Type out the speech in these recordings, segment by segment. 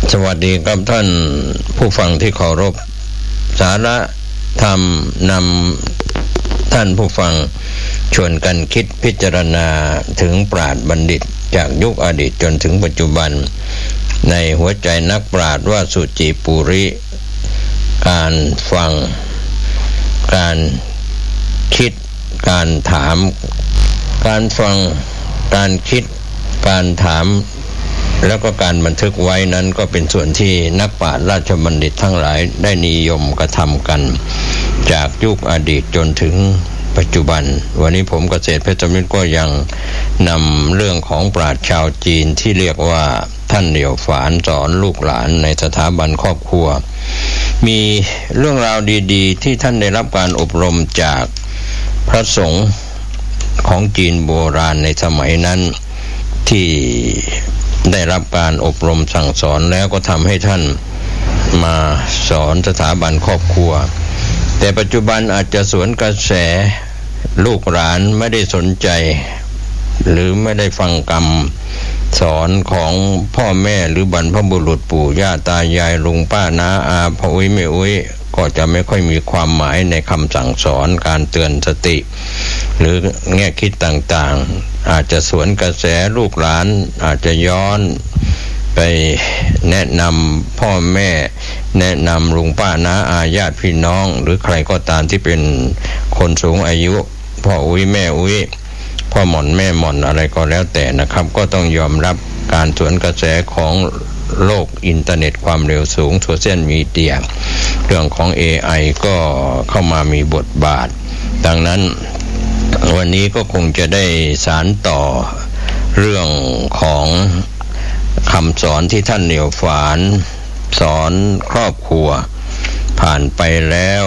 สวัสดีครับท่านผู้ฟังที่เคารพสาระธรรมนำท่านผู้ฟังชวนกันคิดพิจารณาถึงปราชญ์บัณฑิตจากยุคอดีตจนถึงปัจจุบันในหัวใจนักปราชญ์ว่าสุจิปุริการฟังการคิดการถามการฟังการคิดการถามแล้วก็การบันทึกไว้นั้นก็เป็นส่วนที่นักปราชญ์ราชบัณฑิตทั้งหลายได้นิยมกระทำกันจากยุคอดีตจนถึงปัจจุบันวันนี้ผมเกษตรเพชรมิตรก็ยังนำเรื่องของปราชญ์ชาวจีนที่เรียกว่าท่านเหลียวฝานสอนลูกหลานในสถาบันครอบครัวมีเรื่องราวดีๆที่ท่านได้รับการอบรมจากพระสงฆ์ของจีนโบราณในสมัยนั้นที่ได้รับการอบรมสั่งสอนแล้วก็ทำให้ท่านมาสอนสถาบันครอบครัวแต่ปัจจุบันอาจจะสวนกระแสลูกหลานไม่ได้สนใจหรือไม่ได้ฟังคำสอนของพ่อแม่หรือบรรพบุรุษปู่ย่าตายายลุงป้าน้าอาพ่ออุ้ยแม่อุ้ยก็จะไม่ค่อยมีความหมายในคำสั่งสอนการเตือนสติหรือแง่คิดต่างๆอาจจะสวนกระแสลูกหลานอาจจะย้อนไปแนะนำพ่อแม่แนะนำลุงป้าน้าอาญาติพี่น้องหรือใครก็ตามที่เป็นคนสูงอายุพ่ออุ้ยแม่อุ้ยพ่อหม่อนแม่หม่อนอะไรก็แล้วแต่นะครับก็ต้องยอมรับการสวนกระแสของโลกอินเทอร์เน็ตความเร็วสูงโซเชียลมีเดียเรื่องของ AI ก็เข้ามามีบทบาทดังนั้นวันนี้ก็คงจะได้สานต่อเรื่องของคำสอนที่ท่านเหลียวฝานสอนครอบครัวผ่านไปแล้ว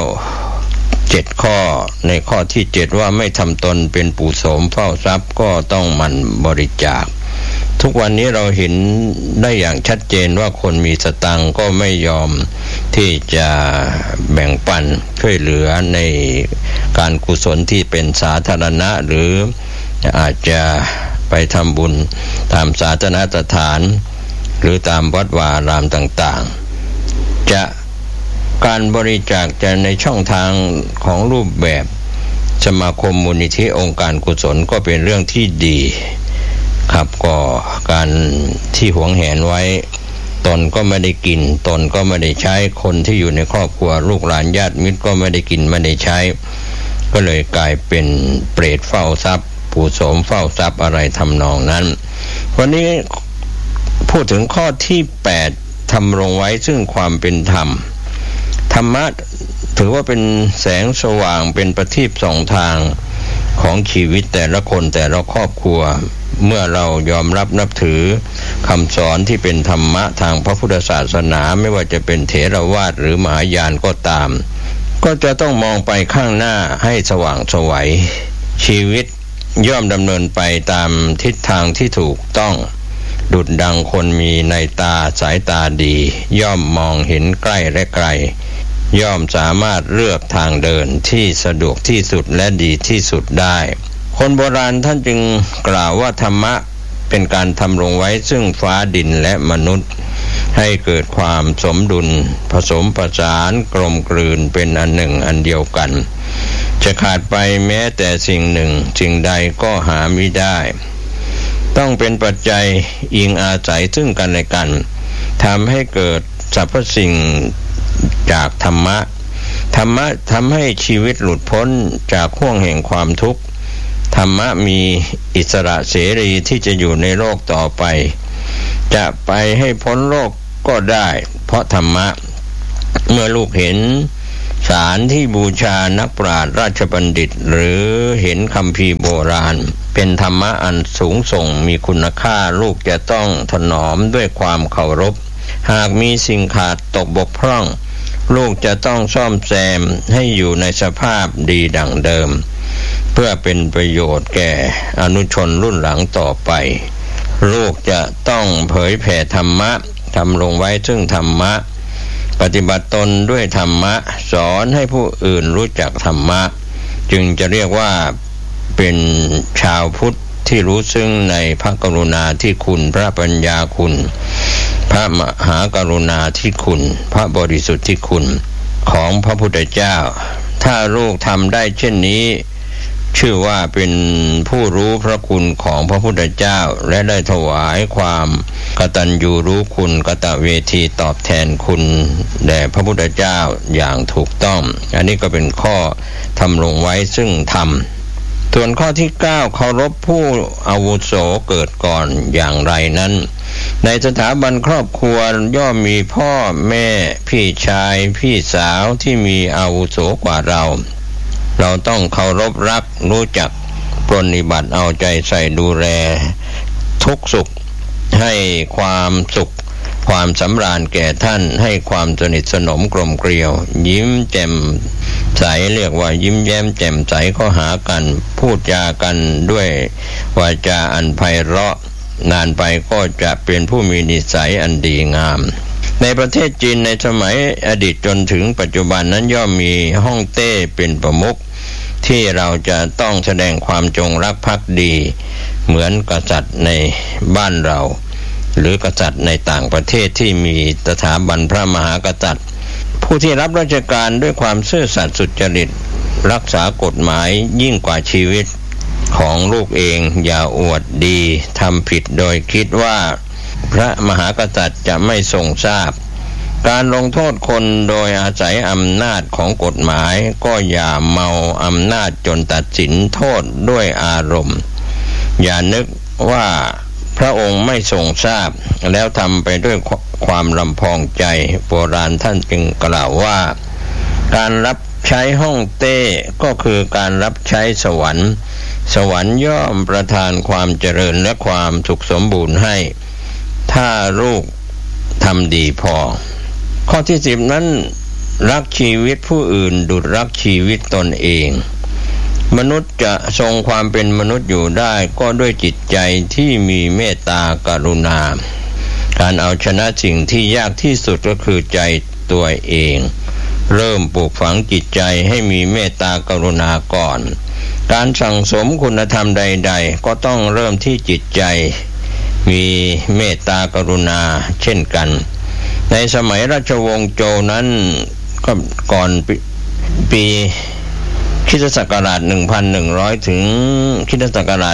7ข้อในข้อที่7ว่าไม่ทำตนเป็นปู่โสมเฝ้าทรัพย์ก็ต้องหมั่นบริจาคทุกวันนี้เราเห็นได้อย่างชัดเจนว่าคนมีสตังค์ก็ไม่ยอมที่จะแบ่งปันช่วยเหลือในการกุศลที่เป็นสาธารณะหรืออาจจะไปทำบุญตามศาสนสถานหรือตามวัดวาอารามต่างๆจะการบริจาคจะในช่องทางของรูปแบบสมาคมมูลนิธิองค์การกุศลก็เป็นเรื่องที่ดีครับก็การที่หวงแหนไว้ตนก็ไม่ได้กินตนก็ไม่ได้ใช้คนที่อยู่ในครอบครัวลูกหลานญาติมิตรก็ไม่ได้กินไม่ได้ใช้ก็เลยกลายเป็นเปรตเฝ้าทรัพย์ปู่โสมเฝ้าทรัพย์อะไรทำนองนั้นวันนี้พูดถึงข้อที่8ทำรงไว้ซึ่งความเป็นธรรมธรรมะถือว่าเป็นแสงสว่างเป็นประทีปส่องทางของชีวิตแต่ละคนแต่ละครอบครัวเมื่อเรายอมรับนับถือคำสอนที่เป็นธรรมะทางพระพุทธศาสนาไม่ว่าจะเป็นเถรวาทหรือมหายานก็ตามก็จะต้องมองไปข้างหน้าให้สว่างไสวชีวิตย่อมดำเนินไปตามทิศทางที่ถูกต้องดุจดังคนมีในตาสายตาดีย่อมมองเห็นใกล้และไกลย่อมสามารถเลือกทางเดินที่สะดวกที่สุดและดีที่สุดได้คนโบราณท่านจึงกล่าวว่าธรรมะเป็นการทำลงไว้ซึ่งฟ้าดินและมนุษย์ให้เกิดความสมดุลผสมผสานกลมกลืนเป็นอันหนึ่งอันเดียวกันจะขาดไปแม้แต่สิ่งหนึ่งสิ่งใดก็หามิได้ต้องเป็นปัจจัยอิงอาศัยซึ่งกันและกันทำให้เกิดสรรพสิ่งจากธรรมะทำให้ชีวิตหลุดพ้นจากห่วงแห่งความทุกข์ธรรมะมีอิสระเสรีที่จะอยู่ในโลกต่อไปจะไปให้พ้นโลกก็ได้เพราะธรรมะเมื่อลูกเห็นศาลที่บูชานักปราชญ์ราชบัณฑิตหรือเห็นคัมภีร์โบราณเป็นธรรมะอันสูงส่งมีคุณค่าลูกจะต้องถนอมด้วยความเคารพหากมีสิ่งขาดตกบกพร่องลูกจะต้องซ่อมแซมให้อยู่ในสภาพดีดังเดิมเพื่อเป็นประโยชน์แก่อนุชนรุ่นหลังต่อไปลูกจะต้องเผยแผ่ธรรมะทำลงไว้ซึ่งธรรมะปฏิบัติตนด้วยธรรมะสอนให้ผู้อื่นรู้จักธรรมะจึงจะเรียกว่าเป็นชาวพุทธที่รู้ซึ้งในพระกรุณาธิคุณพระปัญญาคุณพระมหากรุณาธิคุณพระบริสุทธิคุณของพระพุทธเจ้าถ้าลูกทำได้เช่นนี้ชื่อว่าเป็นผู้รู้พระคุณของพระพุทธเจ้าและได้ถวายความกตัญญูรู้คุณกตเวทีตอบแทนคุณแด่พระพุทธเจ้าอย่างถูกต้องอันนี้ก็เป็นข้อทำลงไว้ซึ่งธรรมส่วนข้อที่9เคารพผู้อาวุโสเกิดก่อนอย่างไรนั้นในสถาบันครอบครัวย่อมมีพ่อแม่พี่ชายพี่สาวที่มีอาวุโสกว่าเราต้องเคารพรักรู้จักปรนนิบัติเอาใจใส่ดูแลทุกสุขให้ความสุขความสำราญแก่ท่านให้ความสนิทสนมกลมเกลียวยิ้มแจ่มใสเรียกว่ายิ้มแย้มแจ่มใสก็หากันพูดจากันด้วยวาจาอันไพเราะนานไปก็จะเป็นผู้มีนิสัยอันดีงามในประเทศจีนในสมัยอดีตจนถึงปัจจุบันนั้นย่อมมีฮ่องเต้เป็นประมุขที่เราจะต้องแสดงความจงรักภักดีเหมือนกษัตริย์ในบ้านเราหรือกษัตริย์ในต่างประเทศที่มีสถาบันพระมหากษัตริย์ผู้ที่รับราชการด้วยความซื่อสัตย์สุจริตรักษากฎหมายยิ่งกว่าชีวิตของลูกเองอย่าอวดดีทำผิดโดยคิดว่าพระมหากษัตริย์จะไม่ทรงทราบการลงโทษคนโดยอาศัยอำนาจของกฎหมายก็อย่าเมาอำนาจจนตัดสินโทษด้วยอารมณ์อย่านึกว่าพระองค์ไม่ทรงทราบแล้วทำไปด้วยความลำพองใจโบราณท่านจึงกล่าวว่าการรับใช้ฮ่องเต้ก็คือการรับใช้สวรรค์สวรรค์ย่อมประทานความเจริญและความสุขสมบูรณ์ให้ถ้าลูกทำดีพอข้อที่10นั้นรักชีวิตผู้อื่นดุจรักชีวิตตนเองมนุษย์จะทรงความเป็นมนุษย์อยู่ได้ก็ด้วยจิตใจที่มีเมตตากรุณาการเอาชนะสิ่งที่ยากที่สุดก็คือใจตัวเองเริ่มปลูกฝังจิตใจให้มีเมตตากรุณาก่อนการสั่งสมคุณธรรมใดๆก็ต้องเริ่มที่จิตใจมีเมตตากรุณาเช่นกันในสมัยราชวงศ์โจวนั้นก็ก่อนปีคริสตศักราช 1,100 ถึงคริสตศักราช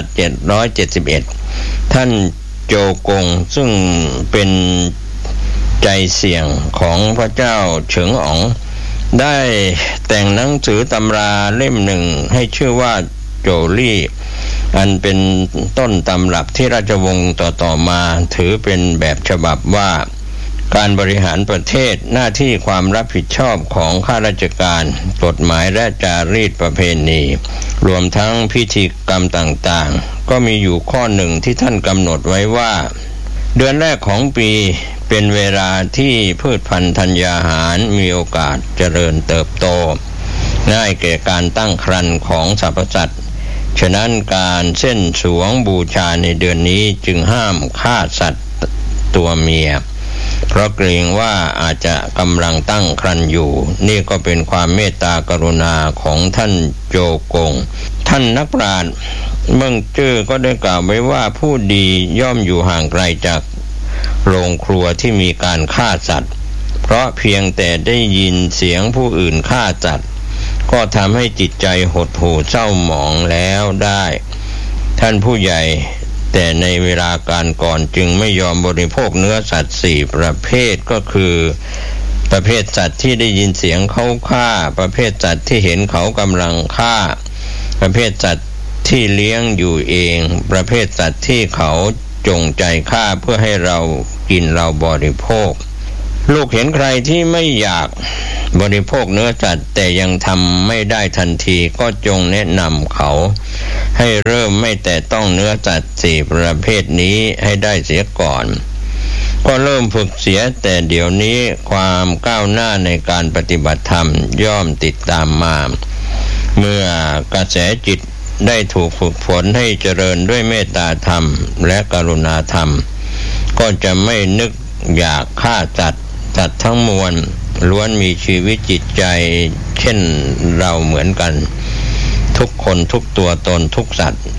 771ท่านโจกงซึ่งเป็นใจเสี่ยงของพระเจ้าเฉิงอ๋องได้แต่งหนังสือตำราเล่มหนึ่งให้ชื่อว่าโจลี่อันเป็นต้นตำรับที่ราชวงศ์ต่อมาถือเป็นแบบฉบับว่าการบริหารประเทศหน้าที่ความรับผิดชอบของข้าราชการกฎหมายและจารีตประเพณีรวมทั้งพิธีกรรมต่างๆก็มีอยู่ข้อหนึ่งที่ท่านกำหนดไว้ว่าเดือนแรกของปีเป็นเวลาที่พืชพันธุ์ธัญญาหารมีโอกาสเจริญเติบโตง่ายแก่การตั้งครรภ์ของสรรพสัตว์ฉะนั้นการเส้นสรวงบูชาในเดือนนี้จึงห้ามฆ่าสัตว์ตัวเมียเพราะเกรงว่าอาจจะกำลังตั้งครรภ์อยู่นี่ก็เป็นความเมตตากรุณาของท่านโจกงท่านนักปราชญ์เมืองจื้อก็ได้กล่าวไว้ว่าผู้ดีย่อมอยู่ห่างไกลจากโรงครัวที่มีการฆ่าสัตว์เพราะเพียงแต่ได้ยินเสียงผู้อื่นฆ่าสัตว์ก็ทำให้จิตใจหดหู่เศร้าหมองแล้วได้ท่านผู้ใหญ่แต่ในเวลาการก่อนจึงไม่ยอมบริโภคเนื้อสัตว์4ประเภทก็คือประเภทสัตว์ที่ได้ยินเสียงเขาฆ่าประเภทสัตว์ที่เห็นเขากำลังฆ่าประเภทสัตว์ที่เลี้ยงอยู่เองประเภทสัตว์ที่เขาจงใจฆ่าเพื่อให้เรากินเราบริโภคลูกเห็นใครที่ไม่อยากบริโภคเนื้อสัตว์แต่ยังทำไม่ได้ทันทีก็จงแนะนำเขาให้เริ่มไม่แต่ต้องเนื้อสัตว์4ประเภทนี้ให้ได้เสียก่อนก็เริ่มฝึกเสียแต่เดี๋ยวนี้ความก้าวหน้าในการปฏิบัติธรรมย่อมติดตามมาเมื่อกระแสจิตได้ถูกฝึกฝนให้เจริญด้วยเมตตาธรรมและกรุณาธรรมก็จะไม่นึกอยากฆ่าสัตว์ทั้งมวลล้วนมีชีวิตจิตใจเช่นเราเหมือนกันทุกคนทุกตัวตนทุกสัตว์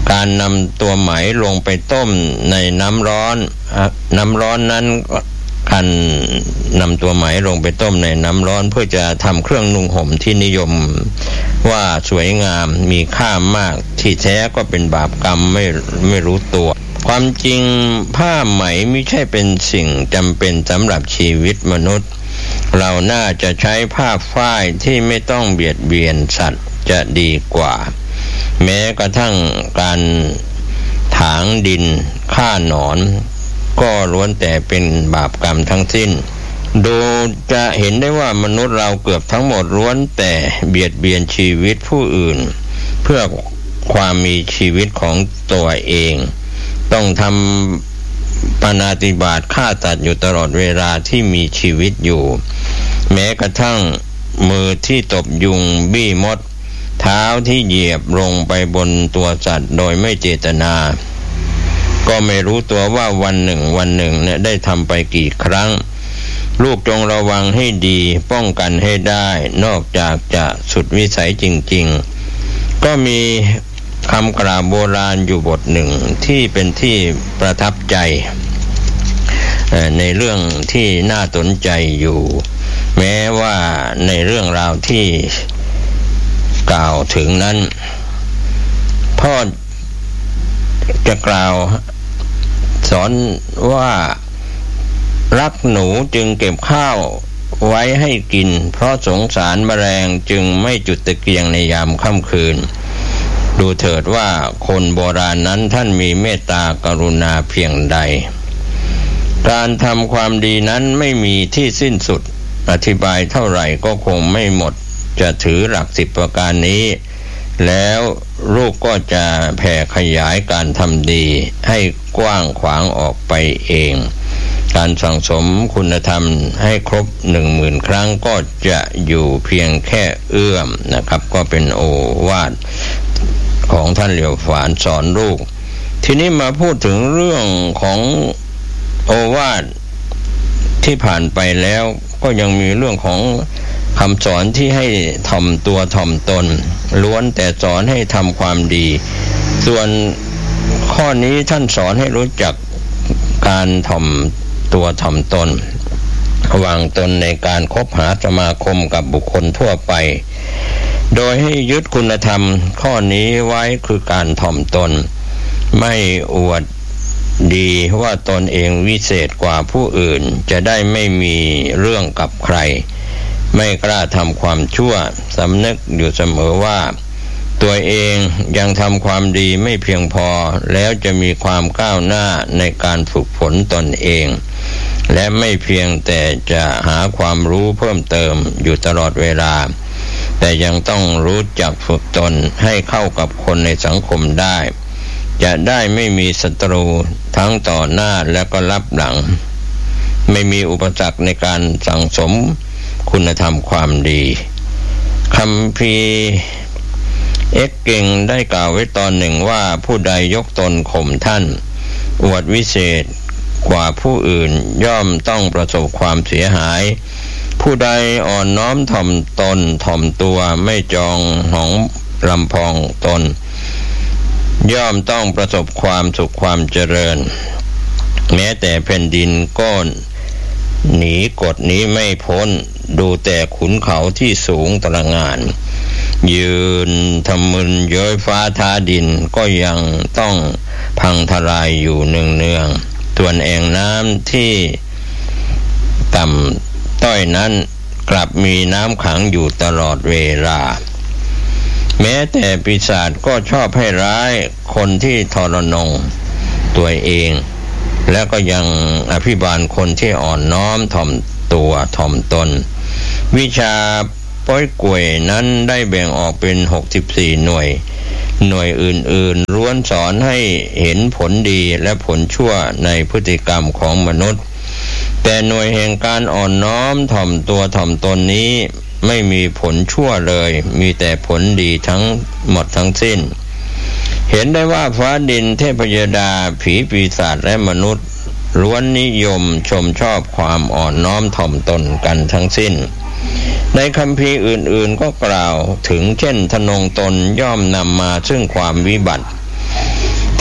การนำตัวไหมลงไปต้มในน้ำร้อนนั้นการนำตัวไหมลงไปต้มในน้ำร้อนเพื่อจะทำเครื่องนุ่งห่มที่นิยมว่าสวยงามมีค่ามากที่แท้ก็เป็นบาปกรรมไม่รู้ตัวความจริงผ้าไหมไม่ใช่เป็นสิ่งจำเป็นสำหรับชีวิตมนุษย์เราน่าจะใช้ผ้าฝ้ายที่ไม่ต้องเบียดเบียนสัตว์จะดีกว่าแม้กระทั่งการถางดินฆ่าหนอนก็ล้วนแต่เป็นบาปกรรมทั้งสิ้นดูจะเห็นได้ว่ามนุษย์เราเกือบทั้งหมดล้วนแต่เบียดเบียนชีวิตผู้อื่นเพื่อความมีชีวิตของตัวเองต้องทำปาณาติบาตฆ่าสัตว์อยู่ตลอดเวลาที่มีชีวิตอยู่แม้กระทั่งมือที่ตบยุงบี้มดเท้าที่เหยียบลงไปบนตัวสัตว์โดยไม่เจตนาก็ไม่รู้ตัวว่าวันหนึ่งเนี่ยได้ทำไปกี่ครั้งลูกจงระวังให้ดีป้องกันให้ได้นอกจากจะสุดวิสัยจริงๆก็มีคำกล่าวโบราณอยู่บทหนึ่งที่เป็นที่ประทับใจในเรื่องที่น่าสนใจอยู่แม้ว่าในเรื่องราวที่กล่าวถึงนั้นพ่อจะกล่าวสอนว่ารักหนูจึงเก็บข้าวไว้ให้กินเพราะสงสารแมลงจึงไม่จุดตะเกียงในยามค่ำคืนดูเถิดว่าคนโบราณนั้นท่านมีเมตตากรุณาเพียงใดการทำความดีนั้นไม่มีที่สิ้นสุดอธิบายเท่าไหร่ก็คงไม่หมดจะถือหลัก10ประการนี้แล้วลูกก็จะแผ่ขยายการทำดีให้กว้างขวางออกไปเองการสั่งสมคุณธรรมให้ครบ 10,000 ครั้งก็จะอยู่เพียงแค่เอื้อมนะครับก็เป็นโอวาทของท่านเหลียวฝานสอนลูกทีนี้มาพูดถึงเรื่องของโอวาทที่ผ่านไปแล้วก็ยังมีเรื่องของคำสอนที่ให้ถ่อมตัวถ่อมตนล้วนแต่สอนให้ทำความดีส่วนข้อนี้ท่านสอนให้รู้จักการถ่อมตัวถ่อมตนวางตนในการคบหาสมาคมกับบุคคลทั่วไปโดยให้ยึดคุณธรรมข้อนี้ไว้คือการถ่อมตนไม่อวดดีว่าตนเองวิเศษกว่าผู้อื่นจะได้ไม่มีเรื่องกับใครไม่กล้าทำความชั่วสำนึกอยู่เสมอว่าตัวเองยังทำความดีไม่เพียงพอแล้วจะมีความก้าวหน้าในการฝึกฝนตนเองและไม่เพียงแต่จะหาความรู้เพิ่มเติมอยู่ตลอดเวลาแต่ยังต้องรู้จักฝึกตนให้เข้ากับคนในสังคมได้จะได้ไม่มีศัตรูทั้งต่อหน้าและก็ลับหลังไม่มีอุปสรรคในการสั่งสมคุณธรรมความดีคัมภีร์เอกเก่งได้กล่าวไว้ตอนหนึ่งว่าผู้ใดยกตนข่มท่านอวดวิเศษกว่าผู้อื่นย่อมต้องประสบความเสียหายผู้ใดอ่อนน้อมถ่อมตนถ่อมตัวไม่จองหองลำพองตนย่อมต้องประสบความสุขความเจริญแม้แต่แผ่นดินก็หนีกฎนี้ไม่พ้นดูแต่ขุนเขาที่สูงตระหง่านยืนทำมึนย้อยฟ้าท้าดินก็ยังต้องพังทลายอยู่เนืองๆส่วนแอ่งน้ำที่ต่ำต้อยนั้นกลับมีน้ำขังอยู่ตลอดเวลาแม้แต่ปีศาจก็ชอบให้ร้ายคนที่ทรนงตัวเองแล้วก็ยังอภิบาลคนที่อ่อนน้อมถ่อมตัวถ่อมตนวิชาป้อยกวยนั้นได้แบ่งออกเป็น64หน่วยอื่นๆล้วนสอนให้เห็นผลดีและผลชั่วในพฤติกรรมของมนุษย์แต่หน่วยแห่งการอ่อนน้อมถ่อมตัวถ่อมตนนี้ไม่มีผลชั่วเลยมีแต่ผลดีทั้งหมดทั้งสิ้นเห็นได้ว่าฟ้าดินเทพยดาผีปีศาจและมนุษย์ล้วนนิยมชมชอบความอ่อนน้อมถ่อมตนกันทั้งสิ้นในคัมภีร์อื่นๆก็กล่าวถึงเช่นทนงตนย่อมนำมาซึ่งความวิบัติ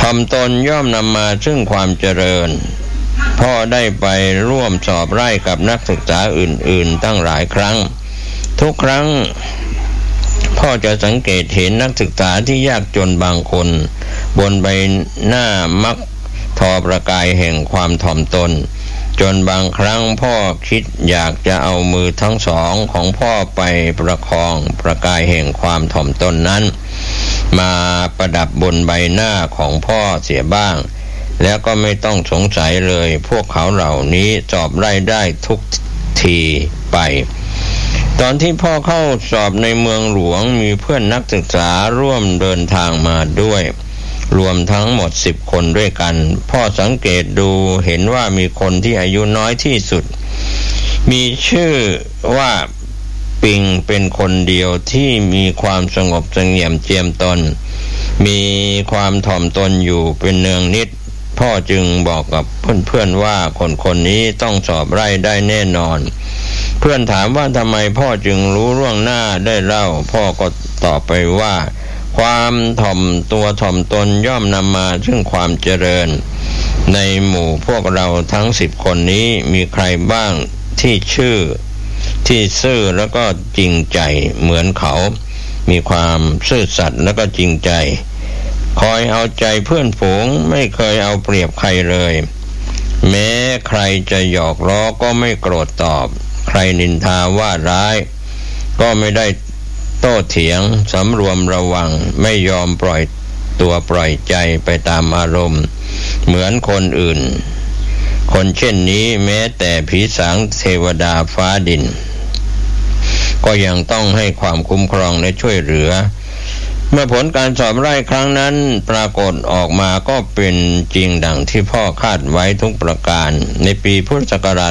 ถ่อมตนย่อมนำมาซึ่งความเจริญพ่อได้ไปร่วมสอบไล่กับนักศึกษาอื่นๆตั้งหลายครั้งทุกครั้งพ่อจะสังเกตเห็นนักศึกษาที่ยากจนบางคนบนใบหน้ามักทอประกายแห่งความถ่อมตนจนบางครั้งพ่อคิดอยากจะเอามือทั้งสองของพ่อไปประคองประกายแห่งความถ่อมตนนั้นมาประดับบนใบหน้าของพ่อเสียบ้างแล้วก็ไม่ต้องสงสัยเลยพวกเขาเหล่านี้สอบไล่ได้ทุกทีไปตอนที่พ่อเข้าสอบในเมืองหลวงมีเพื่อนนักศึกษาร่วมเดินทางมาด้วยรวมทั้งหมด10 คนด้วยกันพ่อสังเกตดูเห็นว่ามีคนที่อายุน้อยที่สุดมีชื่อว่าปิงเป็นคนเดียวที่มีความสงบเสงี่ยมเจียมตนมีความถ่อมตนอยู่เป็นเนืองนิดพ่อจึงบอกกับเพื่อนๆว่าคนนี้ต้องสอบไล่ได้แน่นอนเพื่อนถามว่าทำไมพ่อจึงรู้ล่วงหน้าได้เล่าพ่อก็ตอบไปว่าความถ่อมตัวถ่อมตนย่อมนำมาซึ่งความเจริญในหมู่พวกเราทั้ง10 คนนี้มีใครบ้างที่ซื่อแล้วก็จริงใจเหมือนเขามีความซื่อสัตย์แล้วก็จริงใจคอยเอาใจเพื่อนฝูงไม่เคยเอาเปรียบใครเลยแม้ใครจะหยอกล้อก็ไม่โกรธตอบใครนินทาว่าร้ายก็ไม่ได้โต้เถียงสำรวมระวังไม่ยอมปล่อยตัวปล่อยใจไปตามอารมณ์เหมือนคนอื่นคนเช่นนี้แม้แต่ผีสางเทวดาฟ้าดินก็ยังต้องให้ความคุ้มครองและช่วยเหลือเมื่อผลการสอบไล่ครั้งนั้นปรากฏออกมาก็เป็นจริงดังที่พ่อคาดไว้ทุกประการในปีพุทธศักราช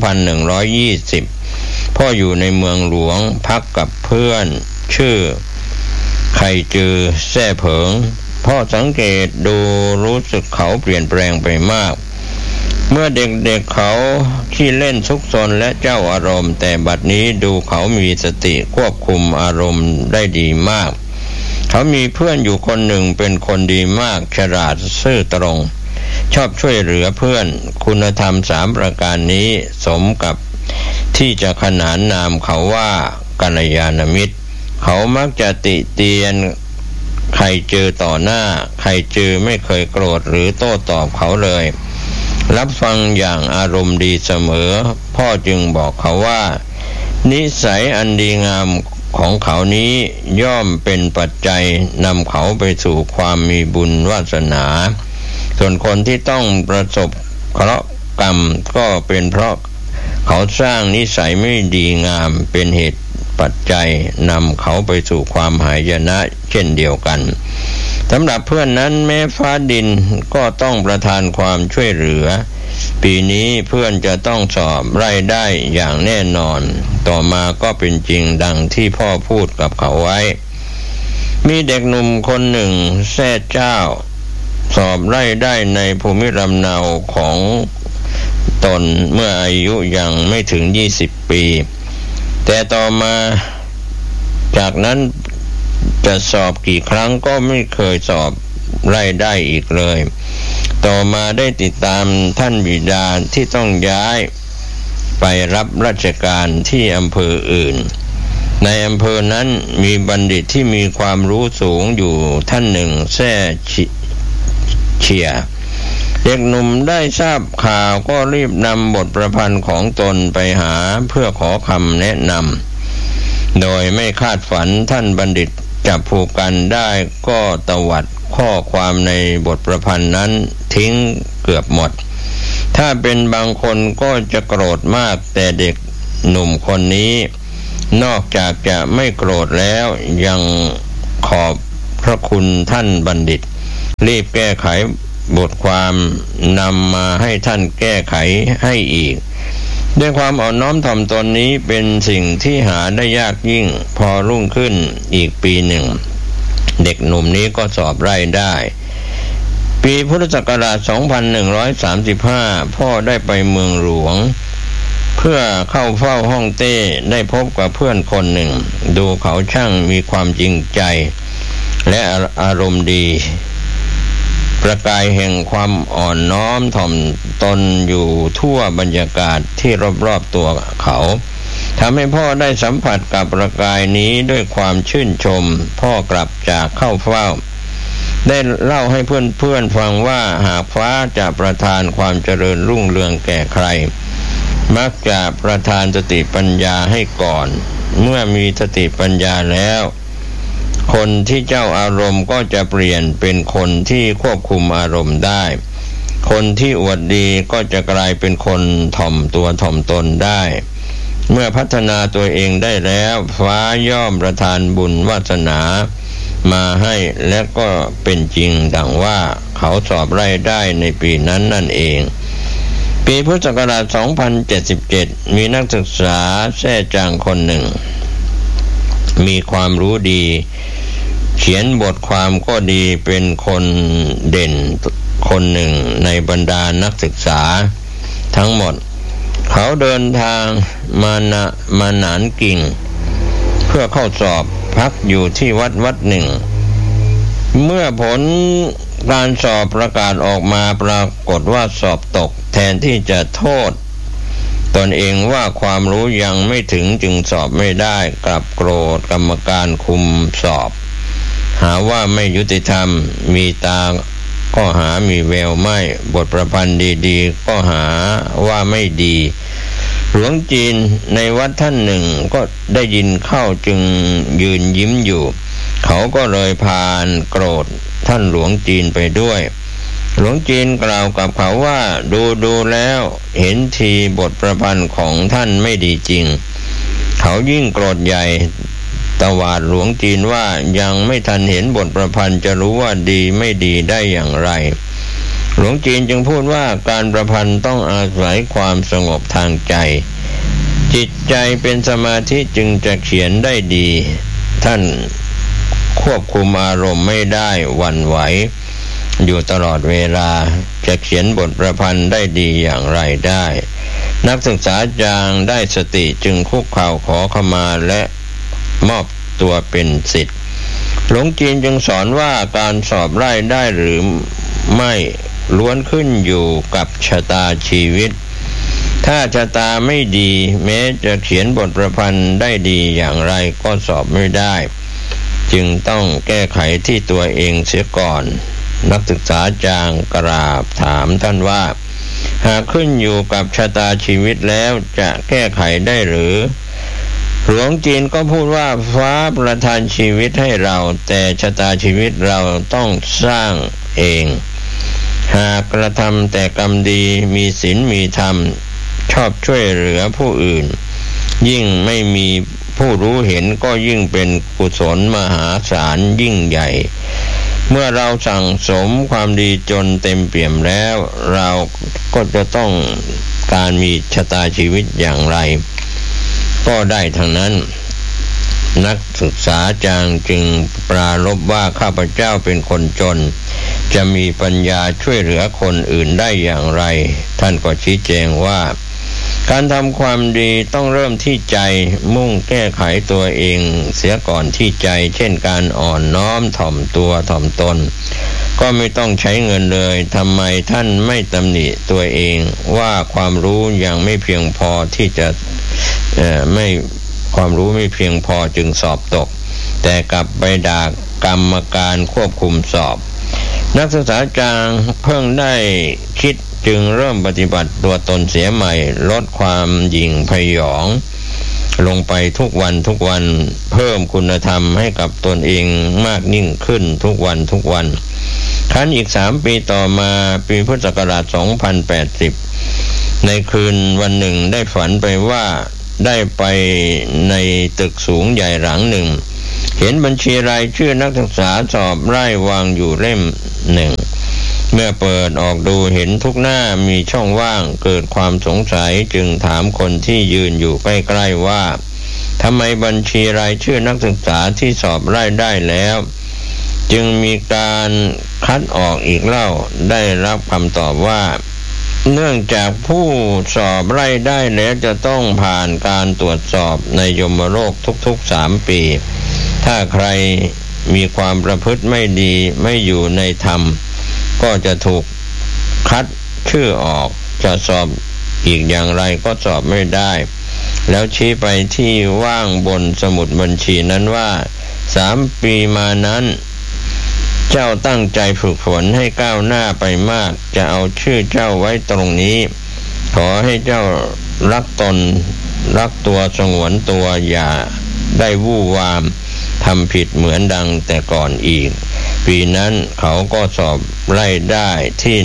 2120 พ่ออยู่ในเมืองหลวงพักกับเพื่อนชื่อไข่จือแซ่เผิงพ่อสังเกตดูรู้สึกเขาเปลี่ยนแปลงไปมากเมื่อเด็กๆเขาขี้เล่นซุกซนและเจ้าอารมณ์แต่บัดนี้ดูเขามีสติควบคุมอารมณ์ได้ดีมากเขามีเพื่อนอยู่คนหนึ่งเป็นคนดีมากฉลาดซื่อตรงชอบช่วยเหลือเพื่อนคุณธรรม3 ประการนี้สมกับที่จะขนานนามเขาว่ากัลยาณมิตรเขามักจะติเตียนใครเจอต่อหน้าใครเจอไม่เคยโกรธหรือโต้ตอบเขาเลยรับฟังอย่างอารมณ์ดีเสมอพ่อจึงบอกเขาว่านิสัยอันดีงามของเขานี้ย่อมเป็นปัจจัยนำเขาไปสู่ความมีบุญวาสนาส่วนคนที่ต้องประสบเคราะห์กรรมก็เป็นเพราะเขาสร้างนิสัยไม่ดีงามเป็นเหตุปัจจัยนำเขาไปสู่ความหายนะเช่นเดียวกันสำหรับเพื่อนนั้นแม้ฟ้าดินก็ต้องประทานความช่วยเหลือปีนี้เพื่อนจะต้องสอบไล่ได้อย่างแน่นอนต่อมาก็เป็นจริงดังที่พ่อพูดกับเขาไว้มีเด็กหนุ่มคนหนึ่งแซ่เจ้าสอบไล่ได้ในภูมิลำเนาของตนเมื่ออายุยังไม่ถึง20 ปีแต่ต่อมาจากนั้นจะสอบกี่ครั้งก็ไม่เคยสอบไล่ได้อีกเลยต่อมาได้ติดตามท่านบิดาที่ต้องย้ายไปรับราชการที่อำเภออื่นในอำเภอนั้นมีบัณฑิตที่มีความรู้สูงอยู่ท่านหนึ่งแซ่เฉียเด็กหนุ่มได้ทราบข่าวก็รีบนำบทประพันธ์ของตนไปหาเพื่อขอคำแนะนำโดยไม่คาดฝันท่านบัณฑิตจับผูกกันได้ก็ตวัดข้อความในบทประพันธ์นั้นทิ้งเกือบหมดถ้าเป็นบางคนก็จะโกรธมากแต่เด็กหนุ่มคนนี้นอกจากจะไม่โกรธแล้วยังขอบพระคุณท่านบัณฑิตรีบแก้ไขบทความนำมาให้ท่านแก้ไขให้อีกด้วยความอ่อนน้อมถ่อมตนนี้เป็นสิ่งที่หาได้ยากยิ่งพอรุ่งขึ้นอีกปีหนึ่งเด็กหนุ่มนี้ก็สอบไล่ได้ปีพุทธศักราช 2135 พ่อได้ไปเมืองหลวงเพื่อเข้าเฝ้าฮ่องเต้ได้พบกับเพื่อนคนหนึ่งดูเขาช่างมีความจริงใจและอารมณ์ดีปประกายแห่งความอ่อนน้อมถ่อมตนอยู่ทั่วบรรยากาศที่รอบๆตัวเขาทำให้พ่อได้สัมผัสกับประกายนี้ด้วยความชื่นชมพ่อกลับจากเข้าเฝ้าได้เล่าให้เพื่อนๆฟังว่าหากฟ้าจะประทานความเจริญรุ่งเรืองแก่ใครมักจะประทานสติปัญญาให้ก่อนเมื่อมีสติปัญญาแล้วคนที่เจ้าอารมณ์ก็จะเปลี่ยนเป็นคนที่ควบคุมอารมณ์ได้คนที่อวดดีก็จะกลายเป็นคนถ่อมตัวถ่อมตนได้เมื่อพัฒนาตัวเองได้แล้วฟ้าย่อมประทานบุญวาสนามาให้และก็เป็นจริงดังว่าเขาสอบไล่ได้ในปีนั้นนั่นเองปีพุทธศักราช 2077 มีนักศึกษาแท้จางคนหนึ่งมีความรู้ดีเขียนบทความก็ดีเป็นคนเด่นคนหนึ่งในบรรดานักศึกษาทั้งหมดเขาเดินทางมาหนานกิ่งเพื่อเข้าสอบพักอยู่ที่วัดหนึ่งเมื่อผลการสอบประกาศออกมาปรากฏว่าสอบตกแทนที่จะโทษตนเองว่าความรู้ยังไม่ถึงจึงสอบไม่ได้กลับโกรธกรรมการคุมสอบหาว่าไม่ยุติธรรมมีตาก็หามีแววไม่บทประพันธ์ดีๆก็หาว่าไม่ดีหลวงจีนในวัดท่านหนึ่งก็ได้ยินเข้าจึงยืนยิ้มอยู่เขาก็เลยพานโกรธท่านหลวงจีนไปด้วยหลวงจีนกล่าวกับเขาว่าดูแล้วเห็นทีบทประพันธ์ของท่านไม่ดีจริงเขายิ่งโกรธใหญ่ตวาดหลวงจีนว่ายังไม่ทันเห็นบทประพันธ์จะรู้ว่าดีไม่ดีได้อย่างไรหลวงจีนจึงพูดว่าการประพันธ์ต้องอาศัยความสงบทางใจจิตใจเป็นสมาธิจึงจะเขียนได้ดีท่านควบคุมอารมณ์ไม่ได้หวั่นไหวอยู่ตลอดเวลาจะเขียนบทประพันธ์ได้ดีอย่างไรได้นักศึกษาจางได้สติจึงคุกเข่าขอขมาและมอบตัวเป็นศิษย์หลวงจีนจึงสอนว่าการสอบไล่ได้หรือไม่ล้วนขึ้นอยู่กับชะตาชีวิตถ้าชะตาไม่ดีแม้จะเขียนบทประพันธ์ได้ดีอย่างไรก็สอบไม่ได้จึงต้องแก้ไขที่ตัวเองเสียก่อนนักศึกษาจางกราบถามท่านว่าหากขึ้นอยู่กับชะตาชีวิตแล้วจะแก้ไขได้หรือหลวงจีนก็พูดว่าฟ้าประทานชีวิตให้เราแต่ชะตาชีวิตเราต้องสร้างเองหากกระทำแต่กรรมดีมีศีลมีธรรมชอบช่วยเหลือผู้อื่นยิ่งไม่มีผู้รู้เห็นก็ยิ่งเป็นกุศลมหาศาลยิ่งใหญ่เมื่อเราสั่งสมความดีจนเต็มเปี่ยมแล้วเราก็จะต้องการมีชะตาชีวิตอย่างไรก็ได้ทั้งนั้นนักศึกษาจางจึงปรารภว่าข้าพเจ้าเป็นคนจนจะมีปัญญาช่วยเหลือคนอื่นได้อย่างไรท่านก็ชี้แจงว่าการทำความดีต้องเริ่มที่ใจมุ่งแก้ไขตัวเองเสียก่อนที่ใจเช่นการอ่อนน้อมถ่อมตัวถ่อมตนก็ไม่ต้องใช้เงินเลยทำไมท่านไม่ตำหนิตัวเองว่าความรู้ยังไม่เพียงพอที่จะความรู้ไม่เพียงพอจึงสอบตกแต่กลับไปด่ากรรมการควบคุมสอบนักศึกษาจางเพิ่งได้คิดจึงเริ่มปฏิบัติตัวตนเสียใหม่ลดความหยิ่งพยองลงไปทุกวันเพิ่มคุณธรรมให้กับตนเองมากยิ่งขึ้นทุกวันครั้นอีก3 ปีต่อมาปีพุทธศักราช 2080 ในคืนวันหนึ่งได้ฝันไปว่าได้ไปในตึกสูงใหญ่หลังหนึ่งเห็นบัญชีรายชื่อนักศึกษาสอบไล่วางอยู่เล่มหนึ่งเมื่อเปิดออกดูเห็นทุกหน้ามีช่องว่างเกิดความสงสัยจึงถามคนที่ยืนอยู่ใกล้ๆว่าทำไมบัญชีรายชื่อนักศึกษาที่สอบไล่ได้แล้วจึงมีการคัดออกอีกเล่าได้รับคำตอบว่าเนื่องจากผู้สอบไล่ได้แล้วจะต้องผ่านการตรวจสอบในยมโลกทุกๆ3 ปีถ้าใครมีความประพฤติไม่ดีไม่อยู่ในธรรมก็จะถูกคัดชื่อออกจะสอบอีกอย่างไรก็สอบไม่ได้แล้วชี้ไปที่ว่างบนสมุดบัญชีนั้นว่า3 ปีมานั้นเจ้าตั้งใจฝึกฝนให้ก้าวหน้าไปมากจะเอาชื่อเจ้าไว้ตรงนี้ขอให้เจ้ารักตนรักตัวสงวนตัวอย่าได้วู่วามทำผิดเหมือนดังแต่ก่อนอีกปีนั้นเขาก็สอบไล่ได้ที่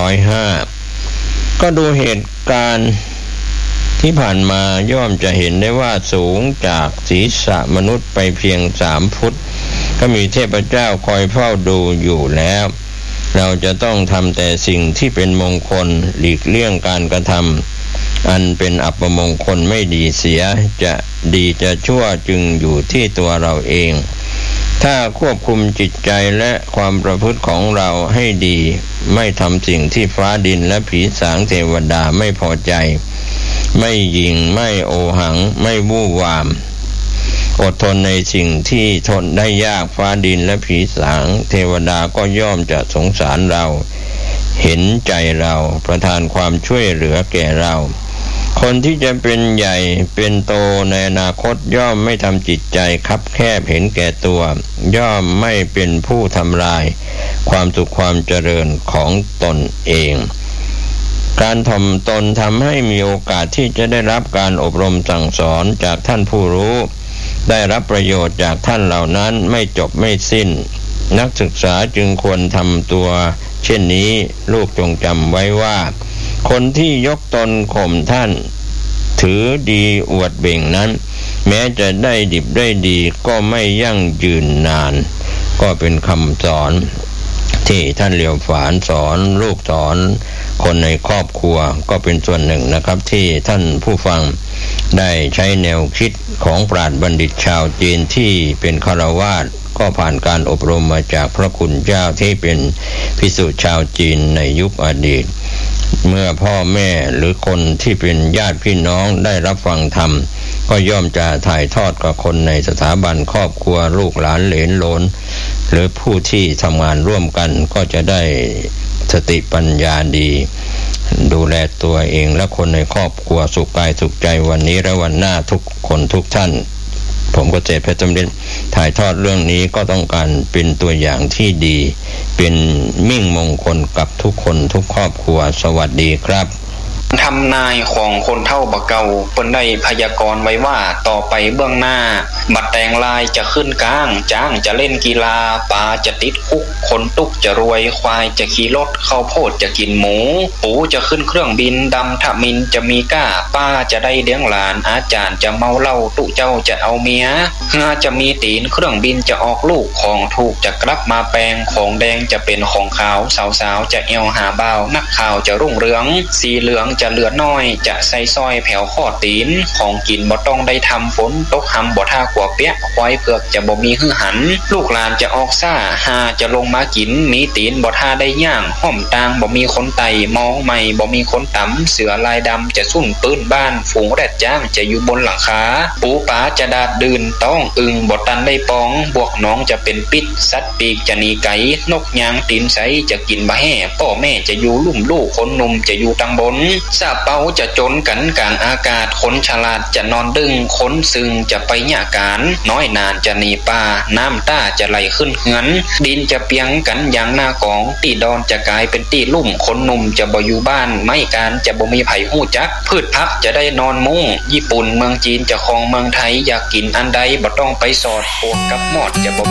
105ก็ดูเหตุการณ์ที่ผ่านมาย่อมจะเห็นได้ว่าสูงจากศีรษะมนุษย์ไปเพียง3 ฟุตก็มีเทพเจ้าคอยเฝ้าดูอยู่แล้วเราจะต้องทำแต่สิ่งที่เป็นมงคลหลีกเลี่ยงการกระทำอันเป็นอัปมงคลไม่ดีเสียจะดีจะชั่วจึงอยู่ที่ตัวเราเองถ้าควบคุมจิตใจและความประพฤติของเราให้ดีไม่ทำสิ่งที่ฟ้าดินและผีสางเทวดาไม่พอใจไม่หยิ่งไม่โอหังไม่วู่วามอดทนในสิ่งที่ทนได้ยากฟ้าดินและผีสางเทวดาก็ย่อมจะสงสารเราเห็นใจเราประทานความช่วยเหลือแก่เราคนที่จะเป็นใหญ่เป็นโตในอนาคตย่อมไม่ทำจิตใจคับแคบเห็นแก่ตัวย่อมไม่เป็นผู้ทำลายความสุขความเจริญของตนเองการถ่อมตนทำให้มีโอกาสที่จะได้รับการอบรมสั่งสอนจากท่านผู้รู้ได้รับประโยชน์จากท่านเหล่านั้นไม่จบไม่สิ้นนักศึกษาจึงควรทำตัวเช่นนี้ลูกจงจำไว้ว่าคนที่ยกตนข่มท่านถือดีอวดเบ่งนั้นแม้จะได้ดิบได้ดีก็ไม่ยั่งยืนนานก็เป็นคำสอนที่ท่านเหลียวฝานสอนลูกสอนคนในครอบครัวก็เป็นส่วนหนึ่งนะครับที่ท่านผู้ฟังได้ใช้แนวคิดของปราชญ์บัณฑิตชาวจีนที่เป็นฆราวาสก็ผ่านการอบรมมาจากพระคุณเจ้าที่เป็นภิกษุชาวจีนในยุคอดีตเมื่อพ่อแม่หรือคนที่เป็นญาติพี่น้องได้รับฟังธรรมก็ย่อมจะถ่ายทอดกับคนในสถาบันครอบครัวลูกหลานเหลนโหลนหรือผู้ที่ทำงานร่วมกันก็จะได้สติปัญญาดีดูแลตัวเองและคนในครอบครัวสุขกายสุขใจวันนี้และวันหน้าทุกคนทุกท่านผมเกษตรเพชรจำเริญถ่ายทอดเรื่องนี้ก็ต้องการเป็นตัวอย่างที่ดีเป็นมิ่งมงคลกับทุกคนทุกครอบครัวสวัสดีครับทำนายของคนเฒ่าบ่เก่าเพิ่นได้พยากรณ์ไว้ว่าต่อไปเบื้องหน้าบัดแต่งลายจะขึ้นกลางจ้างจะเล่นกีฬาปลาจะติดคุกคนตุกจะรวยควายจะขี่รถข้าวโพดจะกินหมูปูจะขึ้นเครื่องบินดำทมินจะมีก้าป้าจะได้เลี้ยงหลานอาจารย์จะเมาเหล้าตุเจ้าจะเอาเมียเฮือจะมีตีนเครื่องบินจะออกลูกของถูกจะกลับมาแปลงของแดงจะเป็นของขาวสาวๆจะเอวหาบ่าวนักข่าวจะรุ่งเรืองสีเหลืองจะเหลือน้อยจะใส่ซอยแผ่วข้อตีนของกินบ่ต้องได้ทำฝนตกหำบ่ท่าขัวเปียกควายเผือกจะบ่มีหื้อหันลูกหลานจะออกซ่าหาจะลงมากินมีตีนบ่ท่าได้ย่างห้อมตางบ่มีคนไต่มองใหม่บ่มีคนตำเสือลายดำจะสุ่นปื้นบ้านฝูงแรดจ้างจะอยู่บนหลังคาปูป๋าจะดาดดื่นต้องอึงบ่ตันได้ปองบวกน้องจะเป็นปิดสัตว์ปีกจะหนีไก่นกยางตีนใสจะกินบะแห่พ่อแม่จะอยู่ลุ่มลูกคนหนุ่มจะอยู่ตังบนซาเปาจะจนกันกลางอากาศคนฉลาดจะนอนดึงคนซึงจะไปหยาการน้อยนานจะหนีป่าน้ำต้าจะไหลขึ้นเหือนดินจะเปียงกันอย่างหน้ากองตีดอนจะกลายเป็นตีลุ่มคนหนุ่มจะบ่อยู่บ้านไม่การจะบ่มีไผหู้จักพืชพักจะได้นอนมุ้งญี่ปุ่นเมืองจีนจะครองเมืองไทยอยากกินอันใดบ่ต้องไปสอดปวกกับหมอดจะบ่